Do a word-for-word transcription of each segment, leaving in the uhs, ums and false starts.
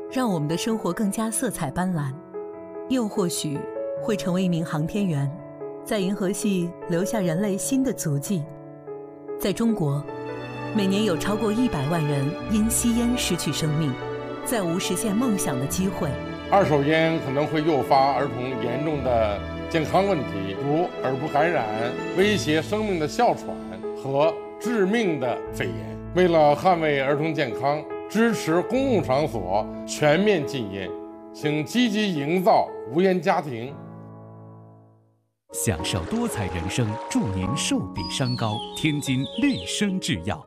让我们的生活更加色彩斑斓，又或许会成为一名航天员，在银河系留下人类新的足迹。在中国，每年有超过一百万人因吸烟失去生命，再无实现梦想的机会。 二手烟可能会诱发儿童严重的健康问题，如耳部感染、威胁生命的哮喘和致命的肺炎。为了捍卫儿童健康，支持公共场所全面禁烟，请积极营造无烟家庭， 享受多彩人生，祝您寿比山高。天津绿生制药。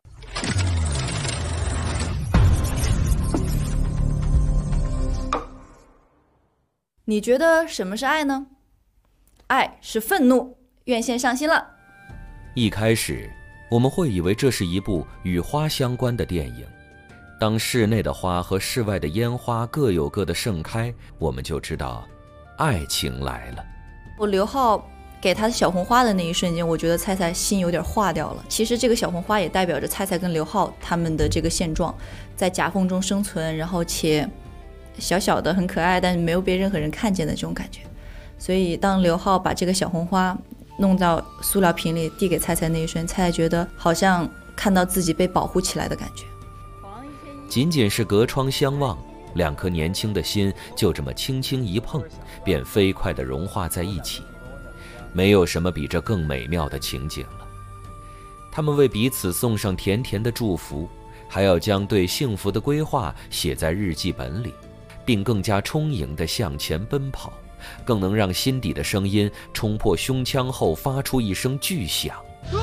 你觉得什么是爱呢？爱是愤怒。院线上新了。 一开始我们会以为这是一部与花相关的电影，当室内的花和室外的烟花各有各的盛开，我们就知道爱情来了。 我刘浩给他小红花的那一瞬间，我觉得菜菜心有点化掉了。其实这个小红花也代表着菜菜跟刘浩他们的这个现状，在夹缝中生存，然后且小小的很可爱，但没有被任何人看见的这种感觉。所以当刘浩把这个小红花弄到塑料瓶里递给菜菜那一瞬，菜菜觉得好像看到自己被保护起来的感觉。 仅仅是隔窗相望，两颗年轻的心就这么轻轻一碰，便飞快地融化在一起。没有什么比这更美妙的情景了。他们为彼此送上甜甜的祝福，还要将对幸福的规划写在日记本里，并更加充盈地向前奔跑，更能让心底的声音冲破胸腔后发出一声巨响。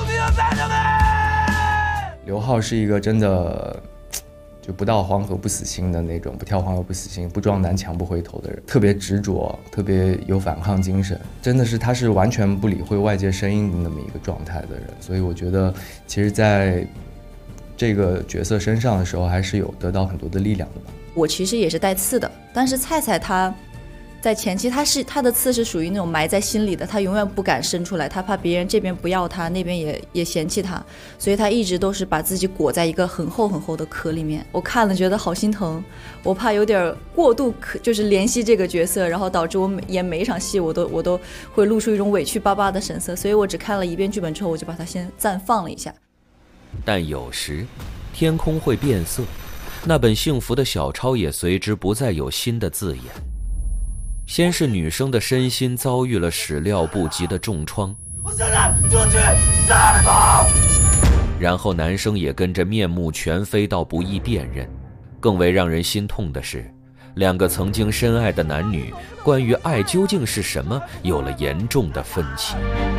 刘浩是一个真的就不到黄河不死心的那种，不跳黄河不死心，不撞南墙不回头的人，特别执着，特别有反抗精神，真的是他是完全不理会外界声音的那么一个状态的人。所以我觉得其实在这个角色身上的时候还是有得到很多的力量的吧。 我其实也是带刺的，但是菜菜他在前期他是他的刺是属于那种埋在心里的，他永远不敢伸出来，他怕别人这边不要他，那边也也嫌弃他，所以他一直都是把自己裹在一个很厚很厚的壳里面。我看了觉得好心疼，我怕有点过度就是怜惜这个角色，然后导致我演每一场戏我都我都会露出一种委屈巴巴的神色，所以我只看了一遍剧本之后，我就把它先暂放了一下。 但有时天空会变色，那本幸福的小抄也随之不再有新的字眼。先是女生的身心遭遇了始料不及的重创，我现在就去杀了他。然后男生也跟着面目全非到不易辨认。更为让人心痛的是，两个曾经深爱的男女关于爱究竟是什么有了严重的分歧。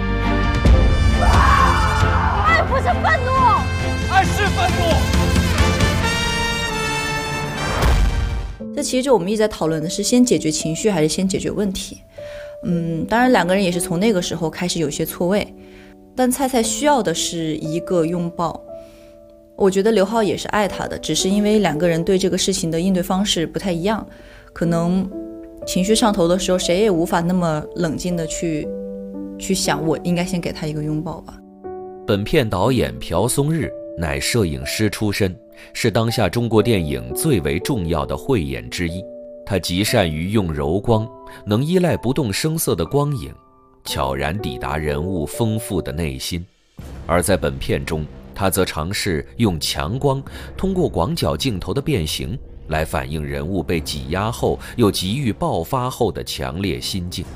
爱不是愤怒， 爱是愤怒。 这其实就我们一直在讨论的是先解决情绪还是先解决问题。嗯，当然两个人也是从那个时候开始有些错位，但菜菜需要的是一个拥抱。我觉得刘浩也是爱他的，只是因为两个人对这个事情的应对方式不太一样，可能情绪上头的时候谁也无法那么冷静的去去想我应该先给他一个拥抱吧。 本片导演朴松日乃摄影师出身，是当下中国电影最为重要的慧眼之一。他极善于用柔光，能依赖不动声色的光影，悄然抵达人物丰富的内心。而在本片中，他则尝试用强光，通过广角镜头的变形，来反映人物被挤压后又急于爆发后的强烈心境。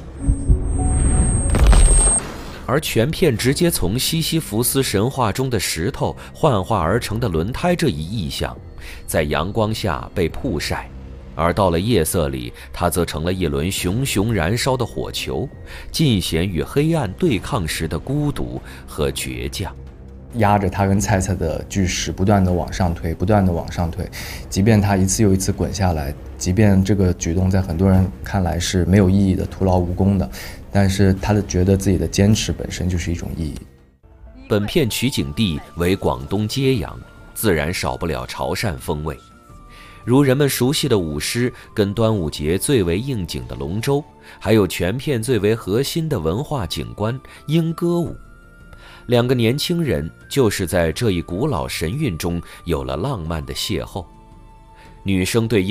而全片直接从西西弗斯神话中的石头幻化而成的轮胎这一意象，在阳光下被曝晒，而到了夜色里，它则成了一轮熊熊燃烧的火球，尽显与黑暗对抗时的孤独和倔强。 压着他跟菜菜的巨石不断的往上推，不断的往上推，即便他一次又一次滚下来，即便这个举动在很多人看来是没有意义的、徒劳无功的，但是他的觉得自己的坚持本身就是一种意义。 本片取景地为广东揭阳，自然少不了潮汕风味，如人们熟悉的舞狮，跟端午节最为应景的龙舟，还有全片最为核心的文化景观莺歌舞。两个年轻人就是在这一古老神韵中有了浪漫的邂逅。女生对